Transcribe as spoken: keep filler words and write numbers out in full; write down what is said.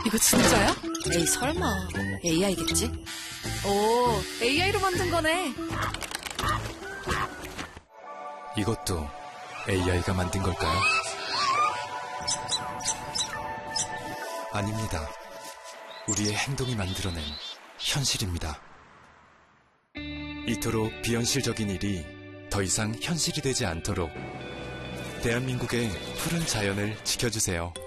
이거 진짜야? 에이, 설마. 에이아이겠지? 오, 에이아이로 만든 거네. 이것도 에이아이가 만든 걸까요? 아닙니다. 우리의 행동이 만들어낸 현실입니다. 이토록 비현실적인 일이 더 이상 현실이 되지 않도록 대한민국의 푸른 자연을 지켜주세요.